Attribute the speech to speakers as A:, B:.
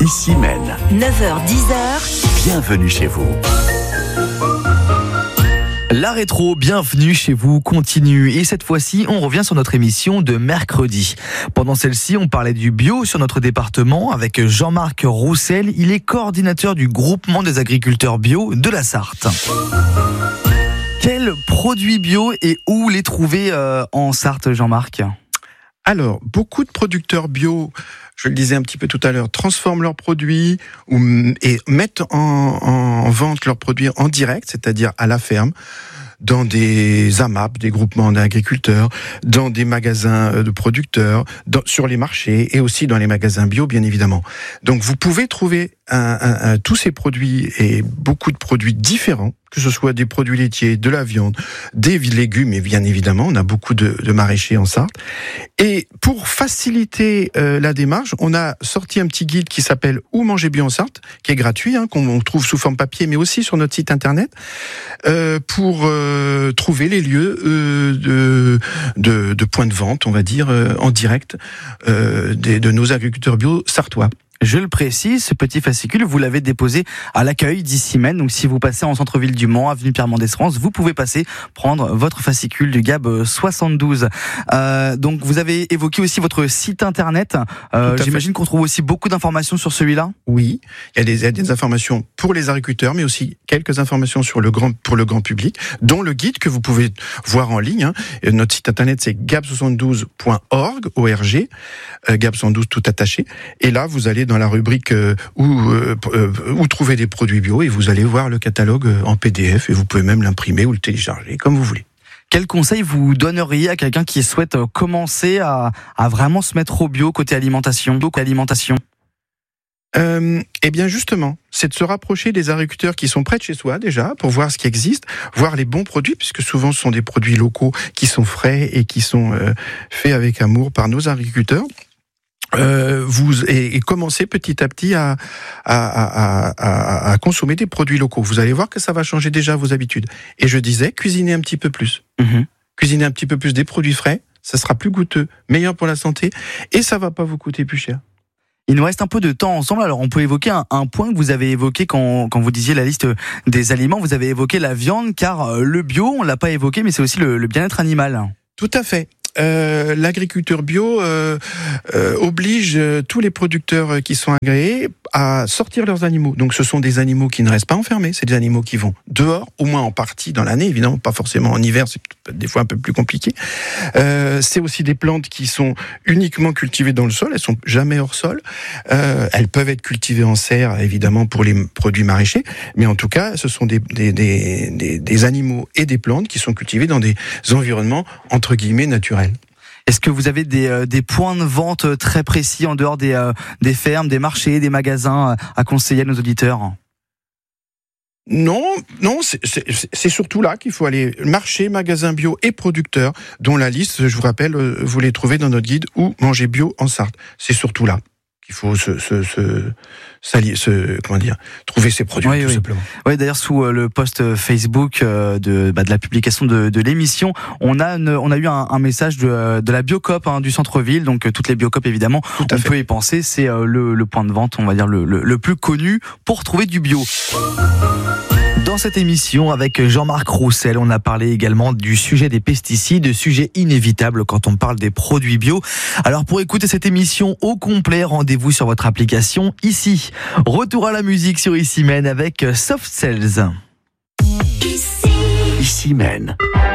A: Ici Maine.
B: 9h-10h.
A: Bienvenue chez vous.
C: La rétro, bienvenue chez vous, continue. Et cette fois-ci, on revient sur notre émission de mercredi. Pendant celle-ci, on parlait du bio sur notre département avec Jean-Marc Roussel. Il est coordinateur du groupement des agriculteurs bio de la Sarthe. Quels produits bio et où les trouver en Sarthe, Jean-Marc ?
D: Alors, beaucoup de producteurs bio, je le disais un petit peu tout à l'heure, transforment leurs produits et mettent en vente leurs produits en direct, c'est-à-dire à la ferme, dans des AMAP, des groupements d'agriculteurs, dans des magasins de producteurs, sur les marchés et aussi dans les magasins bio, bien évidemment. Donc, vous pouvez trouver tous ces produits et beaucoup de produits différents, que ce soit des produits laitiers, de la viande, des légumes, et bien évidemment, on a beaucoup de maraîchers en Sarthe. Et pour faciliter la démarche, on a sorti un petit guide qui s'appelle « Où manger bio en Sarthe », qui est gratuit, qu'on trouve sous forme papier, mais aussi sur notre site internet, pour trouver les lieux de points de vente, on va dire, en direct, de nos agriculteurs bio sartois.
C: Je le précise, ce petit fascicule, vous l'avez déposé à l'accueil d'Ici Maine. Donc, si vous passez en centre-ville du Mans, avenue Pierre-Mendès-France, vous pouvez passer prendre votre fascicule du GAB 72. Donc, vous avez évoqué aussi votre site internet. J'imagine qu'on trouve aussi beaucoup d'informations sur celui-là.
D: Oui, il y a des informations pour les agriculteurs, mais aussi quelques informations pour le grand public, dont le guide que vous pouvez voir en ligne. Notre site internet, c'est gab72.org, ORG, gab72 tout attaché. Et là, vous allez dans la rubrique où trouver des produits bio et vous allez voir le catalogue en PDF et vous pouvez même l'imprimer ou le télécharger comme vous voulez.
C: Quel conseil vous donneriez à quelqu'un qui souhaite commencer à vraiment se mettre au bio côté alimentation?
D: Eh bien justement, c'est de se rapprocher des agriculteurs qui sont près de chez soi déjà, pour voir ce qui existe, voir les bons produits, puisque souvent ce sont des produits locaux qui sont frais et qui sont faits avec amour par nos agriculteurs. Et commencer petit à petit à consommer des produits locaux. Vous allez voir que ça va changer déjà vos habitudes. Et je disais, cuisiner un petit peu plus. Cuisiner un petit peu plus des produits frais, ça sera plus goûteux, meilleur pour la santé, et ça va pas vous coûter plus cher.
C: Il nous reste un peu de temps ensemble, alors on peut évoquer un point que vous avez évoqué quand vous disiez la liste des aliments. Vous avez évoqué la viande, car le bio, on l'a pas évoqué, mais c'est aussi le bien-être animal.
D: Tout à fait. L'agriculture bio oblige tous les producteurs qui sont agréés à sortir leurs animaux. Donc ce sont des animaux qui ne restent pas enfermés, c'est des animaux qui vont dehors, au moins en partie dans l'année, évidemment pas forcément en hiver, c'est des fois un peu plus compliqué. C'est aussi des plantes qui sont uniquement cultivées dans le sol, elles sont jamais hors sol. Elles peuvent être cultivées en serre, évidemment pour les produits maraîchers, mais en tout cas ce sont des animaux et des plantes qui sont cultivés dans des environnements entre guillemets naturels.
C: Est-ce que vous avez des points de vente très précis en dehors des fermes, des marchés, des magasins à conseiller à nos auditeurs ?
D: Non, c'est surtout là qu'il faut aller. Marché, magasin bio et producteurs, dont la liste, je vous rappelle, vous les trouvez dans notre guide Où manger bio en Sarthe. C'est surtout là qu'il faut trouver ces produits, simplement.
C: Oui, d'ailleurs, sous le post Facebook de la publication de l'émission, on a eu un message de la Biocoop du centre-ville, donc toutes les Biocoop évidemment, on peut y penser, c'est le point de vente, on va dire, le plus connu pour trouver du bio. Dans cette émission, avec Jean-Marc Roussel, on a parlé également du sujet des pesticides, sujet inévitable quand on parle des produits bio. Alors pour écouter cette émission au complet, rendez-vous sur votre application Ici. Retour à la musique sur Ici Maine avec Soft Cells.
A: Ici Maine.